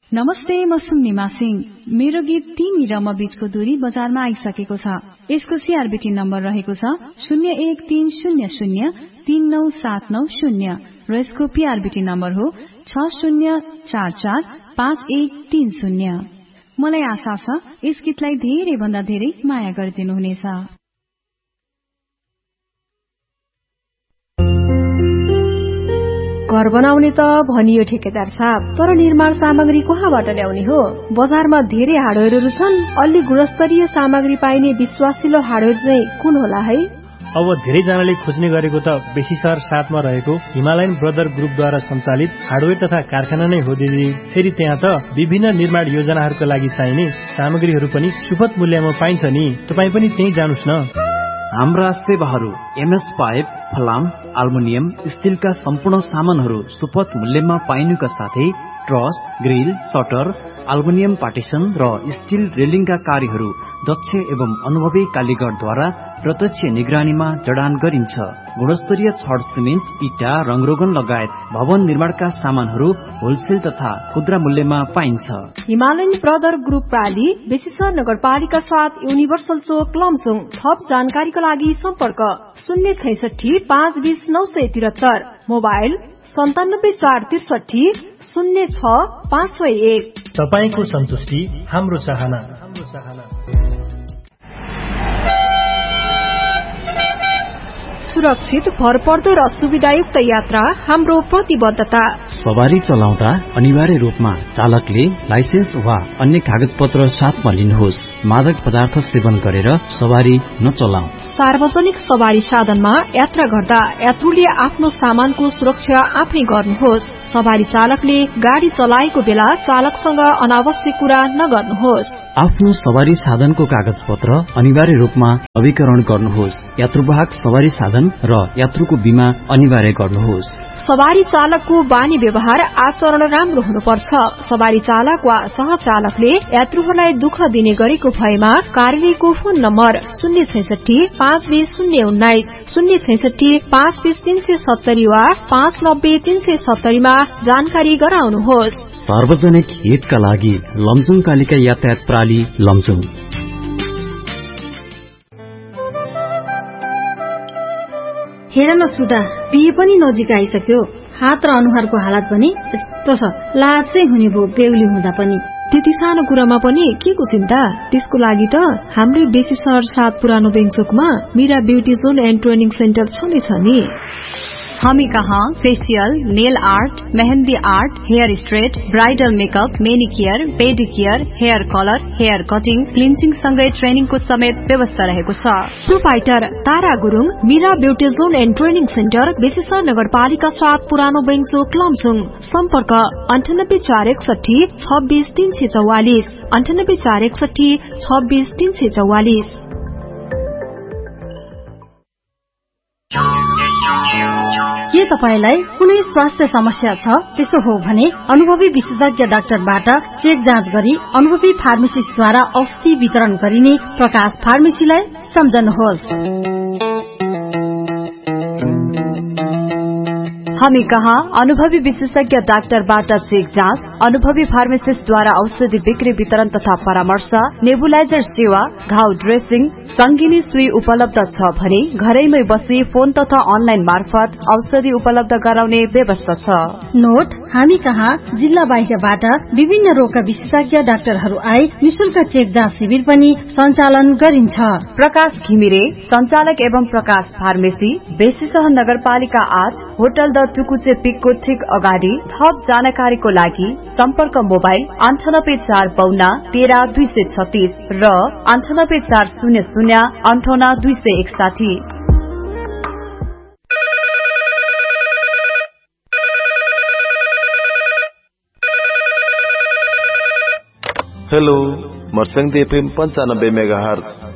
नमस्ते, म सुम्निमा सिंह। मेरो गीत तिमी र म बीचको दूरी बजारमा आइसकेको छ। यसको सीआरबीटी नम्बर रहेको छ 0130039790 र यसको पीआरबीटी नम्बर हो 60445130। मलाई आशा छ यस गीतलाई धेरै भन्दा धेरै माया गरिदिनुहुनेछ। घर बनाउने त भनियो ठेकेदार साहब, तर निर्माण सामग्री कहाँबाट ल्याउने हो? बजारमा धेरै हार्डवेयरहरू छन्, अलि गुणस्तरीय सामग्री पाइने विश्वासिलो हार्डवेयर चाहिँ कुन होला है? अब धेरैजनाले खोज्ने गरेको त बेसीसर 7 मा रहेको हिमालयन ब्रदर ग्रुपद्वारा सञ्चालित हार्डवेयर तथा कारखाना नै हो दिदी। फेरि त्यहाँ त विभिन्न निर्माण योजनाहरूका लागि चाहिने सामग्रीहरू पनि सुपथ मूल्यमा पाइन्छ नि। तपाई पनि त्यही जानुस् न। हाम्रा सेवाहरू एमएस पाइप, फलाम, अल्मुनियम, स्टिलका सम्पूर्ण सामानहरू सुपथ मूल्यमा पाइनुका साथै truss, grill, shutter, aluminium partition र स्टिल रेलिङका कार्यहरू दक्ष एवं अनुभवी कालीगरद्वारा प्रत्यक्ष निगरानीमा जडान गरिन्छ। गुणस्तरीय छड, सिमेन्ट, इटा, रङरोगन लगायत भवन निर्माणका सामानहरू होलसेल तथा खुद्रा मूल्यमा पाइन्छ। हिमालयन ब्रदर ग्रुप प्राली, बेसीसर नगरपालिका 7, युनिभर्सल चोक, लमजुङ। थप जानकारीका लागि सम्पर्क 066 520 973, मोबाइल 97 463 06 501। तपाईको सन्तुष्टि हाम्रो चाहना। सुरक्षित, भरपर्दो र सुविधायुक्त यात्रा हाम्रो प्रतिबद्धता। सवारी चलाउँदा अनिवार्य रूपमा चालकले लाइसेन्स वा अन्य कागजपत्र साथमा लिनुहोस्। मादक पदार्थ सेवन गरेर सवारी नचलाऊ। सार्वजनिक सवारी साधनमा यात्रा गर्दा यात्रुले आफ्नो सामानको सुरक्षा आफै गर्नुहोस्। सवारी चालकले गाडी चलाएको बेला चालकसँग अनावश्यक कुरा नगर्नुहोस्। आफ्नो सवारी साधनको कागजपत्र अनिवार्य रूपमा नवीकरण गर्नुहोस्। यात्रुवाहक सवारी साधन र यात्रुको बीमा अनिवार्य गर्नुहोस्। सवारी चालकको बानी व्यवहार आचरण राम्रो हुनुपर्छ। सवारी चालक वा सहचालकले यात्रुहरूलाई दुःख दिने गरेको भएमा कार्यालयको फोन नम्बर 066 520 019, 066 520 370 वा 590 370 मा जानकारी गराउनुहोस्। सार्वजनिक हितका लागि लमजुङ कालिका यातायात प्राली, लमजुङ। हेर न सुधा, बिहे पनि नजिक आइसक्यो। हात र अनुहारको हालत पनि यस्तो छ, लाज चाहिँ हुने भो बेहुली हुँदा पनि। त्यति सानो कुरामा पनि के को चिन्ता? त्यसको लागि त हाम्रै बेसीसर 7 पुरानो बेङचोकमा Meera beauty John and training centre छँदैछ नि। हामी कहाँ facial, nail art, mehndi art, hair straight, bridal makeup, मेनिकियर, पेडिकियर, hair colour, hair cutting, cleansing सँगै ट्रेनिङको समेत व्यवस्था रहेको छ। Proprietor Tara Gurung, Meera beauty John and training centre, बेसीसर नगरपालिका 7, पुरानो बेङचोक, लमजुङ। सम्पर्क 98 461 26 344, 98 461 26 344। के तपाईलाई कुनै स्वास्थ्य समस्या छ? त्यसो हो भने अनुभवी विशेषज्ञ डाक्टरबाट चेक जाँच गरी अनुभवी फार्मासिस्टद्वारा औषधि वितरण गरिने प्रकाश फार्मेसीलाई सम्झनुहोस्। हामी कहाँ अनुभवी विशेषज्ञ डाक्टरबाट चेक जाँच, अनुभवी फार्मासिस्टद्वारा औषधि बिक्री वितरण तथा परामर्श, नेबुलाइजर सेवा, घाउ ड्रेसिङ, संगिनी सुई उपलब्ध छ भने घरैमै बसी फोन तथा अनलाइन मार्फत औषधि उपलब्ध गराउने व्यवस्था छ। नोट, हामी कहाँ जिल्ला बाहिरबाट विभिन्न रोगका विशेषज्ञ डाक्टरहरू आई निशुल्क चेक जाँच शिविर पनि सञ्चालन गरिन्छ। प्रकाश घिमिरे, संचालक एवं प्रकाश फार्मेसी, बेसीसहर नगरपालिका 8, होटल द टुकुचे पिकको ठीक अगाडि। थप जानकारीको लागि सम्पर्क मोबाइल 98 452 13 236 र 98 400 58 261। Hello, मर्सङ्गी FM 95 megahertz